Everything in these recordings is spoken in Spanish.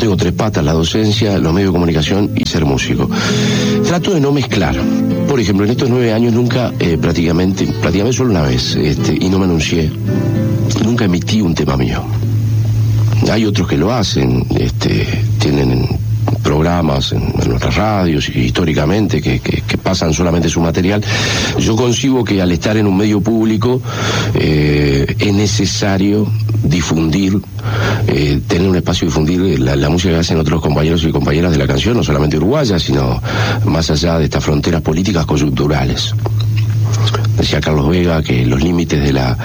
tengo tres patas: la docencia, los medios de comunicación y ser músico. Trato de no mezclar. Por ejemplo, en estos 9 años nunca, prácticamente solo una vez, y no me anuncié, nunca emití un tema mío. Hay otros que lo hacen, tienen programas en nuestras radios históricamente que pasan solamente su material. Yo concibo que al estar en un medio público es necesario difundir, tener un espacio, difundir la música que hacen otros compañeros y compañeras de la canción, no solamente uruguayas, sino más allá de estas fronteras políticas coyunturales. Decía Carlos Vega que los límites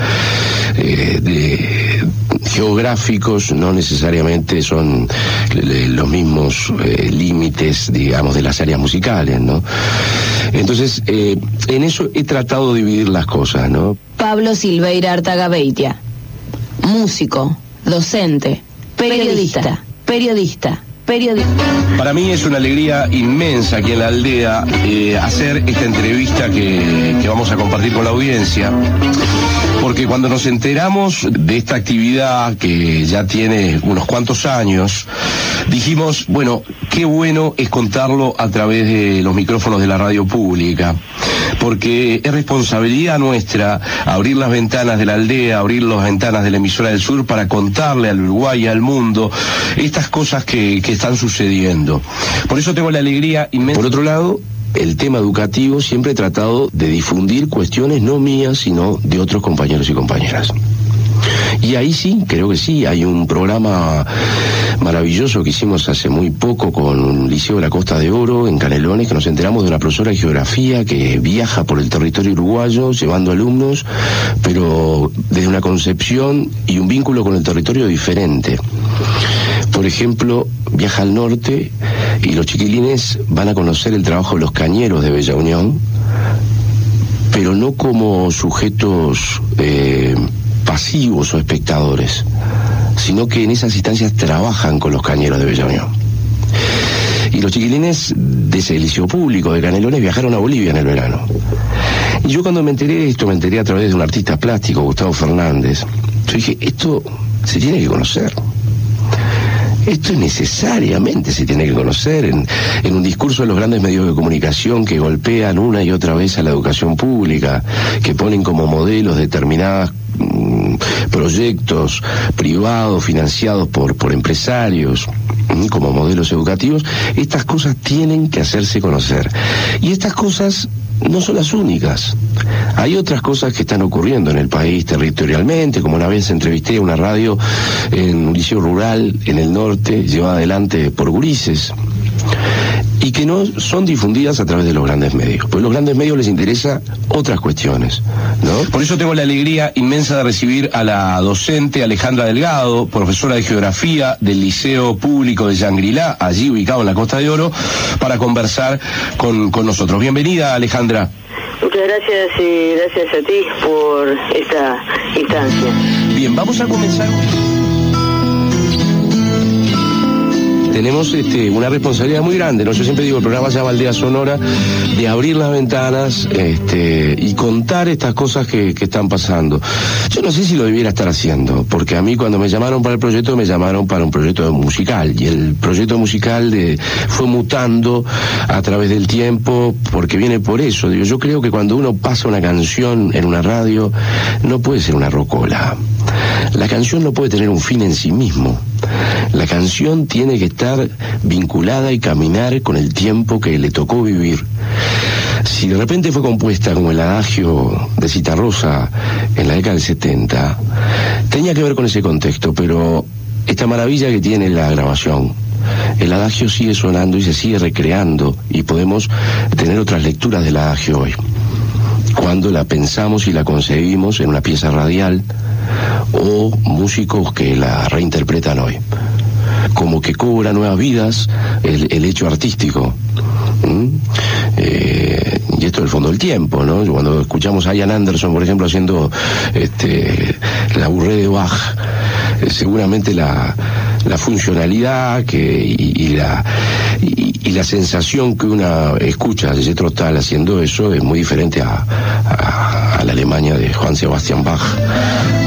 geográficos no necesariamente son los mismos límites, digamos, de las áreas musicales, ¿no? Entonces, en eso he tratado de dividir las cosas, ¿no? Pablo Silveira Artagabeitia, músico, docente, periodista. Para mí es una alegría inmensa aquí en la aldea hacer esta entrevista que vamos a compartir con la audiencia, porque cuando nos enteramos de esta actividad que ya tiene unos cuantos años, dijimos, bueno, qué bueno es contarlo a través de los micrófonos de la radio pública, porque es responsabilidad nuestra abrir las ventanas de la aldea, abrir las ventanas de la emisora del sur para contarle al Uruguay y al mundo estas cosas que están sucediendo. Por eso tengo la alegría inmensa. Por otro lado, el tema educativo siempre he tratado de difundir cuestiones no mías, sino de otros compañeros y compañeras. Y ahí sí, creo que sí, hay un programa maravilloso que hicimos hace muy poco con un liceo de la Costa de Oro, en Canelones, que nos enteramos de una profesora de geografía que viaja por el territorio uruguayo llevando alumnos, pero desde una concepción y un vínculo con el territorio diferente. Por ejemplo, viaja al norte y los chiquilines van a conocer el trabajo de los cañeros de Bella Unión, pero no como sujetos pasivos o espectadores, sino que en esas instancias trabajan con los cañeros de Bella Unión. Y los chiquilines de ese liceo público de Canelones viajaron a Bolivia en el verano. Y yo cuando me enteré de esto, me enteré a través de un artista plástico, Gustavo Fernández. Yo dije, esto se tiene que conocer. Esto necesariamente se tiene que conocer en un discurso de los grandes medios de comunicación que golpean una y otra vez a la educación pública, que ponen como modelos determinados proyectos privados financiados por empresarios como modelos educativos. Estas cosas tienen que hacerse conocer. Y estas cosas no son las únicas. Hay otras cosas que están ocurriendo en el país territorialmente, como una vez entrevisté a una radio en un liceo rural en el norte, llevada adelante por gurises, y que no son difundidas a través de los grandes medios, pues a los grandes medios les interesa otras cuestiones, ¿no? Por eso tengo la alegría inmensa de recibir a la docente Alejandra Delgado, profesora de geografía del Liceo Público de Shangri-La, allí ubicado en la Costa de Oro, para conversar con nosotros. Bienvenida, Alejandra. Muchas gracias y gracias a ti por esta instancia. Bien, vamos a comenzar. Tenemos una responsabilidad muy grande, ¿no? Yo siempre digo, el programa se llama Aldea Sonora, de abrir las ventanas y contar estas cosas que están pasando. Yo no sé si lo debiera estar haciendo, porque a mí cuando me llamaron para el proyecto, me llamaron para un proyecto musical, y el proyecto musical fue mutando a través del tiempo, porque viene por eso. Digo, yo creo que cuando uno pasa una canción en una radio, no puede ser una rocola. La canción no puede tener un fin en sí mismo. La canción tiene que estar vinculada y caminar con el tiempo que le tocó vivir. Si de repente fue compuesta como el adagio de Citarrosa en la década del 70, tenía que ver con ese contexto, pero esta maravilla que tiene la grabación, el adagio sigue sonando y se sigue recreando, y podemos tener otras lecturas del adagio hoy, cuando la pensamos y la concebimos en una pieza radial, o músicos que la reinterpretan hoy. Como que cobra nuevas vidas el hecho artístico. Y esto es el fondo del tiempo, ¿no? Cuando escuchamos a Ian Anderson, por ejemplo, haciendo la Bourrée de Bach, seguramente la funcionalidad y la sensación que una escucha de Jethro Tull haciendo eso es muy diferente a la Alemania de Johann Sebastian Bach.